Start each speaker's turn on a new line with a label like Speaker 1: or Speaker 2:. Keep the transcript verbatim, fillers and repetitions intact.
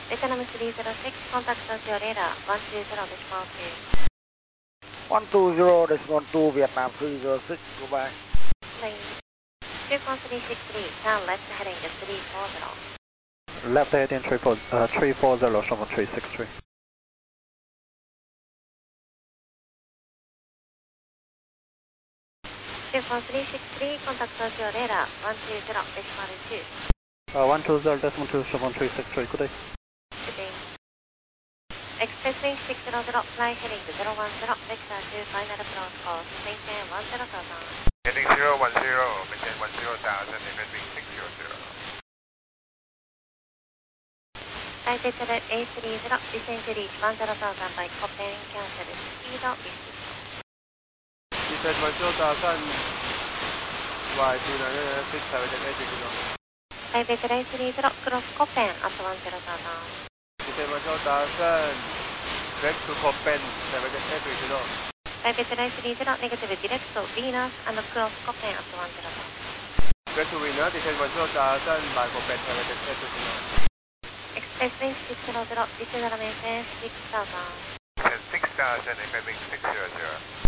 Speaker 1: Vietnam three zero six, contact Tokyo radar one two zero decimal two.
Speaker 2: one two zero decimal two, Vietnam three zero six, goodbye.
Speaker 1: Lane two four three six three, turn left heading to three four zero.
Speaker 3: Left heading three four, uh, three four zero, Sherman three six three.
Speaker 1: two four three six three, contact Tokyo radar one two zero decimal two.
Speaker 3: Uh, one two zero decimal two, Sherman three six three, good day.
Speaker 1: Good day. Expressway six zero zero, fly heading to zero one zero, vector two, final approach course, maintain one zero thousand.
Speaker 4: Heading zero one zero, maintain one zero thousand, descending six zero zero.
Speaker 1: Taipei Cadet A three zero, descend to reach one zero thousand by Copen, cancel, speed of business.
Speaker 5: Descend one zero thousand, Y two nine six, Taipei Cadet A three zero.
Speaker 1: Taipei Cadet A three zero, cross Copen at one zero thousand.
Speaker 5: Descend one zero thousand, direct to Copen, Taipei Cadet A three zero.
Speaker 1: Taipei Cadet A three zero, negative direct to Venus and cross Copen at one zero thousand.
Speaker 5: Direct to Venus, descend one zero thousand by Copen, Taipei Cadet A three zero.
Speaker 1: Expressway six zero zero, descend maintain six thousand.
Speaker 4: Descend six thousand, descending six zero zero.